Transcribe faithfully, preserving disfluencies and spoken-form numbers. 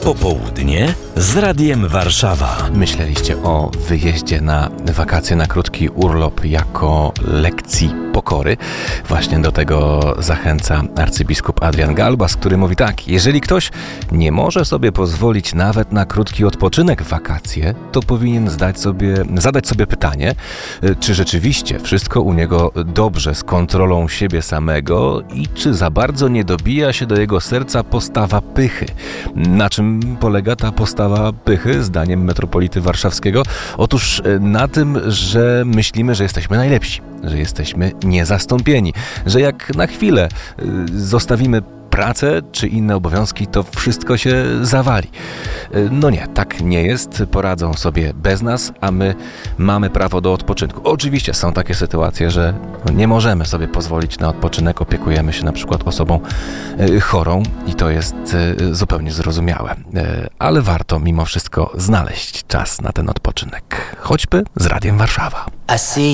Popołudnie z Radiem Warszawa. Myśleliście o wyjeździe na wakacje, na krótki urlop jako lekcji pokory? Właśnie do tego zachęca arcybiskup Adrian Galbas, który mówi tak: jeżeli ktoś nie może sobie pozwolić nawet na krótki odpoczynek w wakacje, to powinien zdać sobie, zadać sobie pytanie, czy rzeczywiście wszystko u niego dobrze z kontrolą siebie samego i czy za bardzo nie dobija się do jego serca postawa pychy. Na czym polega ta postawa pychy, zdaniem metropolity warszawskiego? Otóż na tym, że myślimy, że jesteśmy najlepsi, że jesteśmy niezastąpieni, że jak na chwilę zostawimy pracę czy inne obowiązki, to wszystko się zawali. No nie, tak nie jest. Poradzą sobie bez nas, a my mamy prawo do odpoczynku. Oczywiście są takie sytuacje, że nie możemy sobie pozwolić na odpoczynek, opiekujemy się na przykład osobą chorą i to jest zupełnie zrozumiałe. Ale warto mimo wszystko znaleźć czas na ten odpoczynek. Choćby z Radiem Warszawa. I see